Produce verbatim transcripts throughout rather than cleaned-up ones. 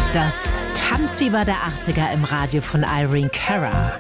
Das Tanzfieber der achtziger im Radio von Irene Cara.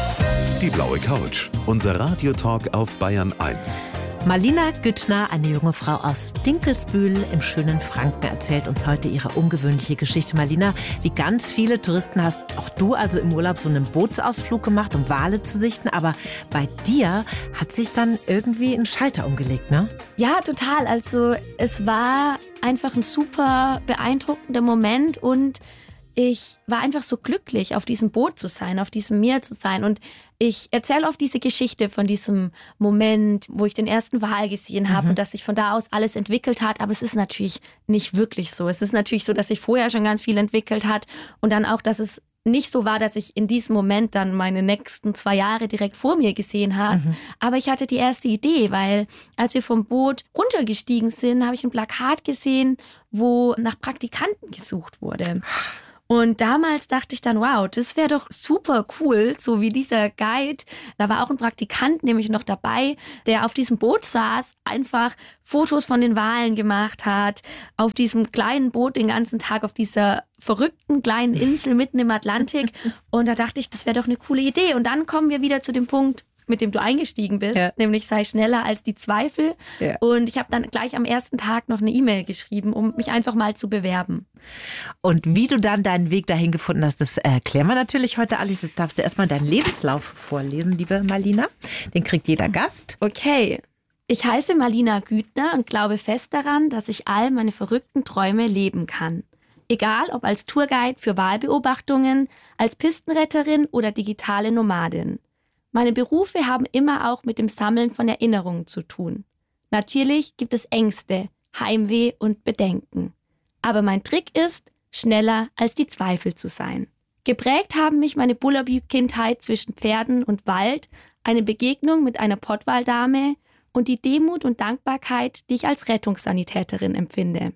Die blaue Couch, unser Radiotalk auf Bayern eins. Malina Güttner, eine junge Frau aus Dinkelsbühl im schönen Franken, erzählt uns heute ihre ungewöhnliche Geschichte. Malina, wie ganz viele Touristen hast auch du also im Urlaub so einen Bootsausflug gemacht, um Wale zu sichten. Aber bei dir hat sich dann irgendwie ein Schalter umgelegt, ne? Ja, total. Also es war einfach ein super beeindruckender Moment und ich war einfach so glücklich, auf diesem Boot zu sein, auf diesem Meer zu sein. Und ich erzähle oft diese Geschichte von diesem Moment, wo ich den ersten Wal gesehen habe, mhm. und dass sich von da aus alles entwickelt hat. Aber es ist natürlich nicht wirklich so. Es ist natürlich so, dass sich vorher schon ganz viel entwickelt hat und dann auch, dass es nicht so war, dass ich in diesem Moment dann meine nächsten zwei Jahre direkt vor mir gesehen habe. Mhm. Aber ich hatte die erste Idee, weil als wir vom Boot runtergestiegen sind, habe ich ein Plakat gesehen, wo nach Praktikanten gesucht wurde. Und damals dachte ich dann, wow, das wäre doch super cool, so wie dieser Guide. Da war auch ein Praktikant nämlich noch dabei, der auf diesem Boot saß, einfach Fotos von den Walen gemacht hat, auf diesem kleinen Boot den ganzen Tag, auf dieser verrückten kleinen Insel mitten im Atlantik. Und da dachte ich, das wäre doch eine coole Idee. Und dann kommen wir wieder zu dem Punkt, mit dem du eingestiegen bist, ja. nämlich sei schneller als die Zweifel. Ja. Und ich habe dann gleich am ersten Tag noch eine E-Mail geschrieben, um mich einfach mal zu bewerben. Und wie du dann deinen Weg dahin gefunden hast, das erklären wir natürlich heute alles. Jetzt darfst du erstmal deinen Lebenslauf vorlesen, liebe Malina. Den kriegt jeder Gast. Okay. Ich heiße Malina Güttner und glaube fest daran, dass ich all meine verrückten Träume leben kann. Egal ob als Tourguide für Walbeobachtungen, als Pistenretterin oder digitale Nomadin. Meine Berufe haben immer auch mit dem Sammeln von Erinnerungen zu tun. Natürlich gibt es Ängste, Heimweh und Bedenken. Aber mein Trick ist, schneller als die Zweifel zu sein. Geprägt haben mich meine Bullabü-Kindheit zwischen Pferden und Wald, eine Begegnung mit einer Pottwaldame und die Demut und Dankbarkeit, die ich als Rettungssanitäterin empfinde.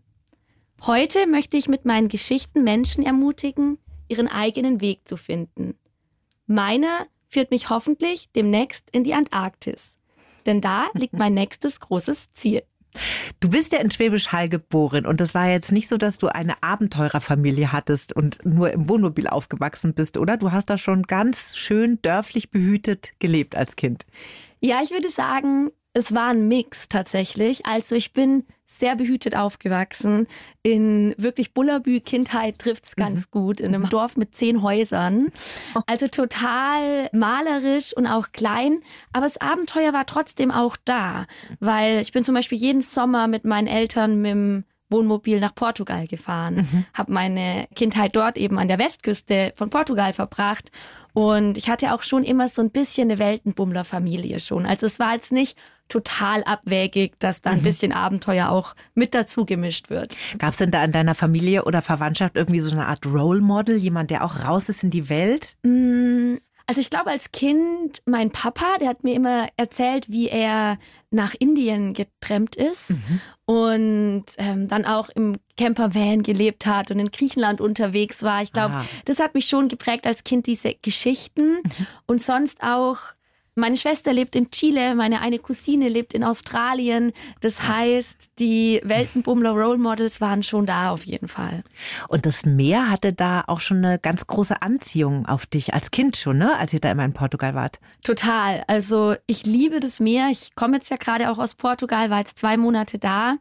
Heute möchte ich mit meinen Geschichten Menschen ermutigen, ihren eigenen Weg zu finden. Meiner führt mich hoffentlich demnächst in die Antarktis. Denn da liegt mein nächstes großes Ziel. Du bist ja in Schwäbisch Hall geboren und das war jetzt nicht so, dass du eine Abenteurerfamilie hattest und nur im Wohnmobil aufgewachsen bist, oder? Du hast da schon ganz schön dörflich behütet gelebt als Kind. Ja, ich würde sagen, es war ein Mix tatsächlich. Also ich bin sehr behütet aufgewachsen. In wirklich Bullabü-Kindheit trifft es ganz mhm. gut. In einem mhm. Dorf mit zehn Häusern. Also total malerisch und auch klein. Aber das Abenteuer war trotzdem auch da. Weil ich bin zum Beispiel jeden Sommer mit meinen Eltern mit dem Wohnmobil nach Portugal gefahren. Mhm. Habe meine Kindheit dort eben an der Westküste von Portugal verbracht. Und ich hatte auch schon immer so ein bisschen eine Weltenbummler-Familie schon. Also es war jetzt nicht total abwägig, dass da ein mhm. bisschen Abenteuer auch mit dazu gemischt wird. Gab es denn da in deiner Familie oder Verwandtschaft irgendwie so eine Art Role Model, jemand, der auch raus ist in die Welt? Also ich glaube als Kind, mein Papa, der hat mir immer erzählt, wie er nach Indien getrennt ist mhm. und ähm, dann auch im Campervan gelebt hat und in Griechenland unterwegs war. Ich glaube, das hat mich schon geprägt als Kind, diese Geschichten. Mhm. Und sonst auch, meine Schwester lebt in Chile, meine eine Cousine lebt in Australien. Das heißt, die Weltenbummler Role Models waren schon da auf jeden Fall. Und das Meer hatte da auch schon eine ganz große Anziehung auf dich als Kind schon, ne? Als ihr da immer in Portugal wart. Total. Also ich liebe das Meer. Ich komme jetzt ja gerade auch aus Portugal, war jetzt zwei Monate da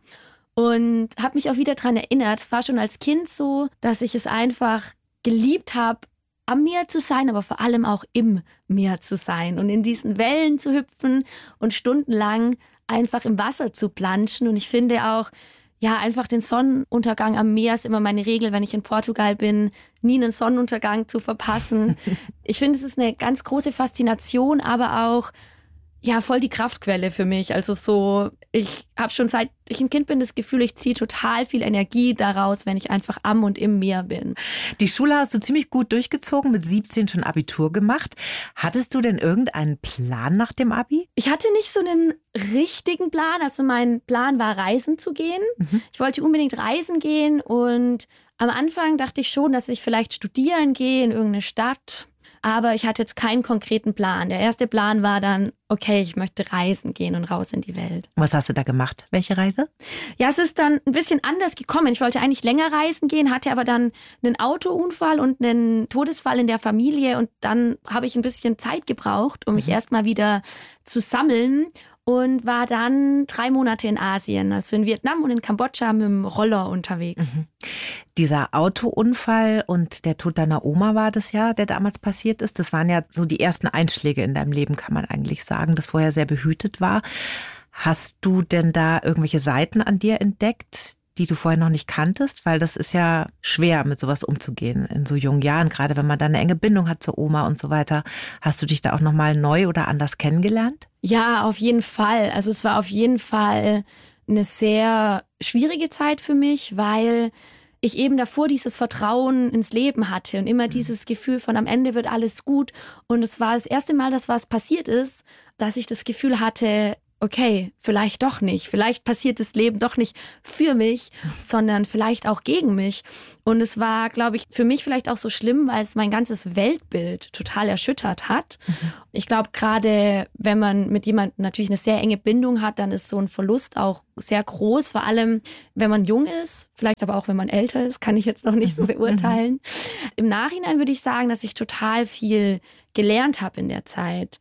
und habe mich auch wieder daran erinnert. Es war schon als Kind so, dass ich es einfach geliebt habe, am Meer zu sein, aber vor allem auch im Meer zu sein und in diesen Wellen zu hüpfen und stundenlang einfach im Wasser zu planschen. Und ich finde auch, ja, einfach den Sonnenuntergang am Meer ist immer meine Regel, wenn ich in Portugal bin, nie einen Sonnenuntergang zu verpassen. Ich finde, es ist eine ganz große Faszination, aber auch ja, voll die Kraftquelle für mich. Also so, ich habe schon seit ich ein Kind bin das Gefühl, ich ziehe total viel Energie daraus, wenn ich einfach am und im Meer bin. Die Schule hast du ziemlich gut durchgezogen, mit siebzehn schon Abitur gemacht. Hattest du denn irgendeinen Plan nach dem Abi? Ich hatte nicht so einen richtigen Plan. Also mein Plan war, reisen zu gehen. Mhm. Ich wollte unbedingt reisen gehen und am Anfang dachte ich schon, dass ich vielleicht studieren gehe in irgendeine Stadt. Aber ich hatte jetzt keinen konkreten Plan. Der erste Plan war dann, okay, ich möchte reisen gehen und raus in die Welt. Was hast du da gemacht? Welche Reise? Ja, es ist dann ein bisschen anders gekommen. Ich wollte eigentlich länger reisen gehen, hatte aber dann einen Autounfall und einen Todesfall in der Familie. Und dann habe ich ein bisschen Zeit gebraucht, um mich mhm. erstmal wieder zu sammeln. Und war dann drei Monate in Asien, also in Vietnam und in Kambodscha mit dem Roller unterwegs. Mhm. Dieser Autounfall und der Tod deiner Oma war das ja, der damals passiert ist. Das waren ja so die ersten Einschläge in deinem Leben, kann man eigentlich sagen, das vorher sehr behütet war. Hast du denn da irgendwelche Seiten an dir entdeckt, die du vorher noch nicht kanntest? Weil das ist ja schwer, mit sowas umzugehen in so jungen Jahren, gerade wenn man da eine enge Bindung hat zur Oma und so weiter. Hast du dich da auch nochmal neu oder anders kennengelernt? Ja, auf jeden Fall. Also es war auf jeden Fall eine sehr schwierige Zeit für mich, weil ich eben davor dieses Vertrauen ins Leben hatte und immer dieses Gefühl von am Ende wird alles gut. Und es war das erste Mal, dass was passiert ist, dass ich das Gefühl hatte, okay, vielleicht doch nicht. Vielleicht passiert das Leben doch nicht für mich, sondern vielleicht auch gegen mich. Und es war, glaube ich, für mich vielleicht auch so schlimm, weil es mein ganzes Weltbild total erschüttert hat. Mhm. Ich glaube, gerade wenn man mit jemandem natürlich eine sehr enge Bindung hat, dann ist so ein Verlust auch sehr groß. Vor allem, wenn man jung ist, vielleicht aber auch, wenn man älter ist, kann ich jetzt noch nicht so beurteilen. Mhm. Im Nachhinein würde ich sagen, dass ich total viel gelernt habe in der Zeit,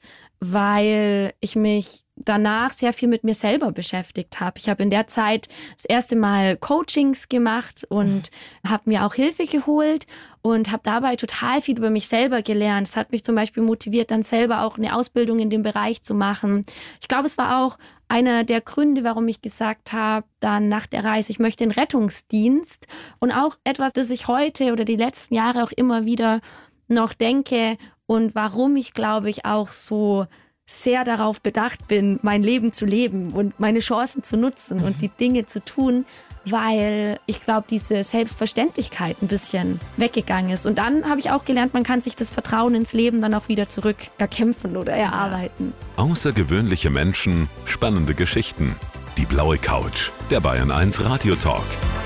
weil ich mich danach sehr viel mit mir selber beschäftigt habe. Ich habe in der Zeit das erste Mal Coachings gemacht und mhm. habe mir auch Hilfe geholt und habe dabei total viel über mich selber gelernt. Es hat mich zum Beispiel motiviert, dann selber auch eine Ausbildung in dem Bereich zu machen. Ich glaube, es war auch einer der Gründe, warum ich gesagt habe, dann nach der Reise, ich möchte den Rettungsdienst und auch etwas, das ich heute oder die letzten Jahre auch immer wieder noch denke und warum ich, glaube ich, auch so sehr darauf bedacht bin, mein Leben zu leben und meine Chancen zu nutzen und die Dinge zu tun, weil ich glaube, diese Selbstverständlichkeit ein bisschen weggegangen ist. Und dann habe ich auch gelernt, man kann sich das Vertrauen ins Leben dann auch wieder zurück erkämpfen oder erarbeiten. Außergewöhnliche Menschen, spannende Geschichten. Die blaue Couch, der Bayern eins Radio Talk.